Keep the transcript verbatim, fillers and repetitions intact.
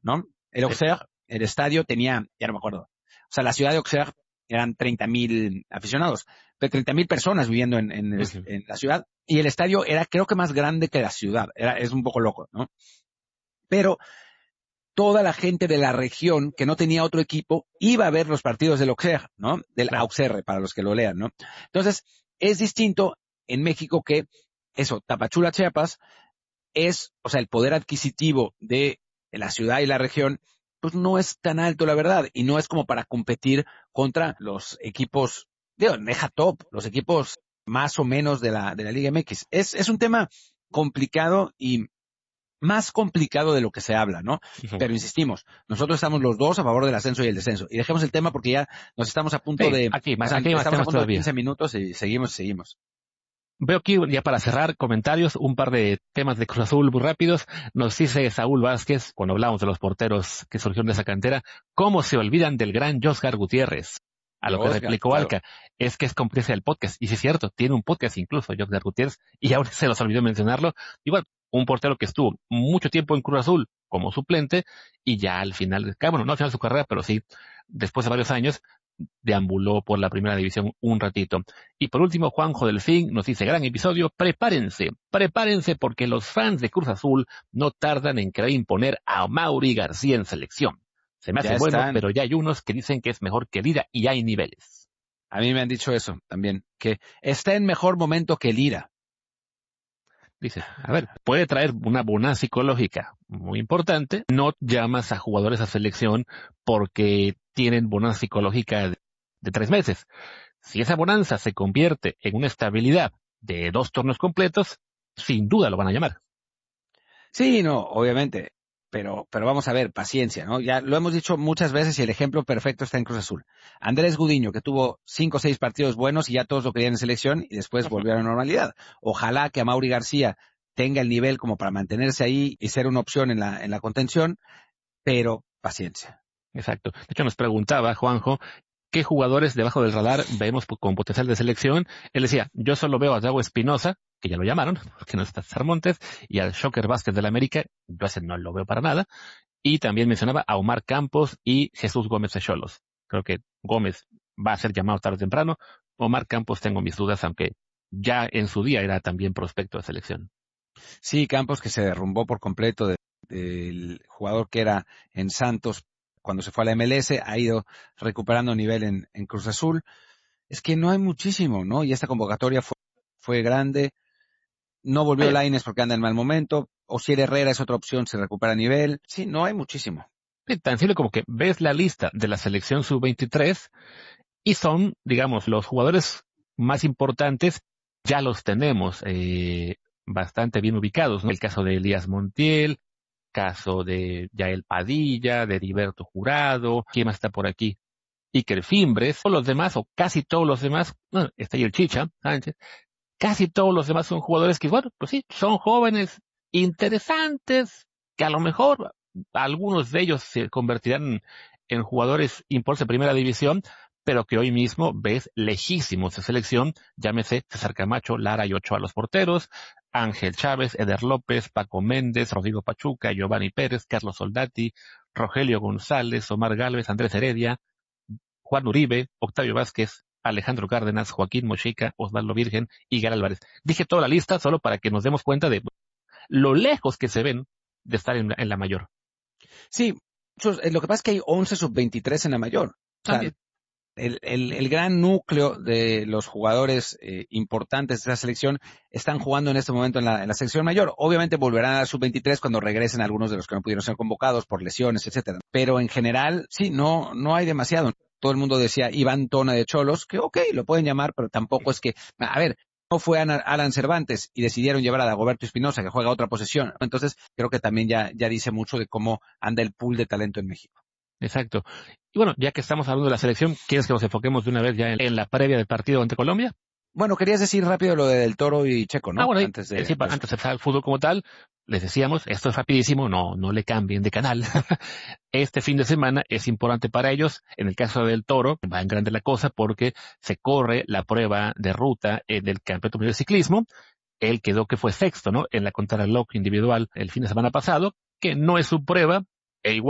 ¿no? El Auxerre, el estadio tenía, ya no me acuerdo, o sea, la ciudad de Auxerre eran treinta mil aficionados, de treinta mil personas viviendo en, en, el, en la ciudad, y el estadio era creo que más grande que la ciudad, era, es un poco loco, ¿no? Pero toda la gente de la región que no tenía otro equipo iba a ver los partidos del Auxerre, ¿no? Del claro. Auxerre, para los que lo lean, ¿no? Entonces, es distinto en México que eso, Tapachula, Chiapas, es, o sea, el poder adquisitivo de la ciudad y la región, pues no es tan alto, la verdad, y no es como para competir contra los equipos, digo, deja top, los equipos más o menos de la, de la Liga M X. Es, es un tema complicado y más complicado de lo que se habla, ¿no? Uh-huh. Pero insistimos, nosotros estamos los dos a favor del ascenso y el descenso. Y dejemos el tema porque ya nos estamos a punto sí, de... Aquí, más, o sea, aquí estamos a punto todavía. de quince minutos y seguimos, seguimos. Veo aquí, ya para cerrar, comentarios, un par de temas de Cruz Azul muy rápidos. Nos dice Saúl Vázquez, cuando hablamos de los porteros que surgieron de esa cantera, ¿cómo se olvidan del gran Josgar Gutiérrez? A lo Oscar, que replicó claro. Alca, es que es cómplice del podcast. Y sí es cierto, tiene un podcast incluso, Josgar Gutiérrez, y ahora se nos olvidó mencionarlo. Igual, un portero que estuvo mucho tiempo en Cruz Azul como suplente, y ya al final, bueno, no al final de su carrera, pero sí, después de varios años, deambuló por la primera división un ratito. Y por último, Juanjo Delfín nos dice, gran episodio, prepárense, prepárense porque los fans de Cruz Azul no tardan en querer imponer a Mauri García en selección. Se me hace ya bueno, están. Pero ya hay unos que dicen que es mejor que Lira y hay niveles. A mí me han dicho eso también, que está en mejor momento que Lira. Dice, a ver, puede traer una bonanza psicológica muy importante. No llamas a jugadores a selección porque tienen bonanza psicológica de, de tres meses. Si esa bonanza se convierte en una estabilidad de dos torneos completos, sin duda lo van a llamar. Sí, no, obviamente. Pero, pero vamos a ver, paciencia, ¿no? Ya lo hemos dicho muchas veces y el ejemplo perfecto está en Cruz Azul. Andrés Gudiño, que tuvo cinco o seis partidos buenos y ya todos lo querían en selección y después volvió a la normalidad. Ojalá que Amaury García tenga el nivel como para mantenerse ahí y ser una opción en la, en la contención, pero paciencia. Exacto. De hecho, nos preguntaba Juanjo, ¿qué jugadores debajo del radar vemos con potencial de selección? Él decía, yo solo veo a Dago Espinosa, que ya lo llamaron, porque no está César Montes, y al Shocker Vázquez de la América, yo ese no lo veo para nada, y también mencionaba a Omar Campos y Jesús Gómez de Xolos. Creo que Gómez va a ser llamado tarde o temprano. Omar Campos tengo mis dudas, aunque ya en su día era también prospecto de selección. Sí, Campos que se derrumbó por completo de, del jugador que era en Santos cuando se fue a la M L S, ha ido recuperando nivel en, en Cruz Azul. Es que no hay muchísimo, ¿no? Y esta convocatoria fue, fue grande. No volvió Lainez porque anda en mal momento. Osier Herrera es otra opción, se recupera nivel. Sí, no hay muchísimo. Sí, tan simple como que ves la lista de la selección sub veintitrés y son, digamos, los jugadores más importantes, ya los tenemos eh, bastante bien ubicados, ¿no? El caso de Elías Montiel, caso de Yael Padilla, de Heriberto Jurado, ¿quién más está por aquí? Iker Fimbres, todos los demás, o casi todos los demás, bueno, está ahí el Chicha Sánchez, casi todos los demás son jugadores que, bueno, pues sí, son jóvenes, interesantes, que a lo mejor algunos de ellos se convertirán en jugadores importantes de primera división, pero que hoy mismo ves lejísimos de selección, llámese César Camacho, Lara y Ochoa los porteros, Ángel Chávez, Eder López, Paco Méndez, Rodrigo Pachuca, Giovanni Pérez, Carlos Soldati, Rogelio González, Omar Gálvez, Andrés Heredia, Juan Uribe, Octavio Vázquez, Alejandro Cárdenas, Joaquín Mochica, Osvaldo Virgen y Gal Álvarez. Dije toda la lista solo para que nos demos cuenta de lo lejos que se ven de estar en la, en la mayor. Sí, lo que pasa es que hay once sub veintitrés en la mayor. O sea, el, el, el gran núcleo de los jugadores eh, importantes de esa selección están jugando en este momento en la, en la selección mayor. Obviamente volverán a la sub veintitrés cuando regresen algunos de los que no pudieron ser convocados por lesiones, etcétera. Pero en general, sí, no, no hay demasiado. Todo el mundo decía Iván Tona de Xolos, que ok, lo pueden llamar, pero tampoco es que, a ver, no fue Alan Cervantes y decidieron llevar a Dagoberto Espinosa, que juega otra posesión. Entonces, creo que también ya, ya dice mucho de cómo anda el pool de talento en México. Exacto. Y bueno, ya que estamos hablando de la selección, ¿quieres que nos enfoquemos de una vez ya en, en la previa del partido ante Colombia? Bueno, querías decir rápido lo de Del Toro y Checo, ¿no? Ah, bueno, antes de, sí, pues, antes de empezar el fútbol como tal, les decíamos, esto es rapidísimo, no, no le cambien de canal. Este fin de semana es importante para ellos. En el caso del Toro, va en grande la cosa porque se corre la prueba de ruta eh, del Campeonato Mundial de Ciclismo. Él quedó que fue sexto, ¿no? En la contrarreloj individual el fin de semana pasado, que no es su prueba,